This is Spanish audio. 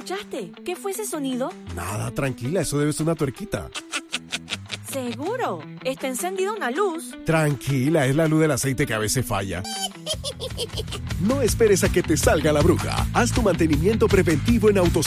escuchaste? ¿Qué fue ese sonido? Nada, tranquila, eso debe ser una tuerquita. ¿Seguro? ¿Está encendida una luz? Tranquila, es la luz del aceite que a veces falla. No esperes a que te salga la bruja. Haz tu mantenimiento preventivo en Autoservicio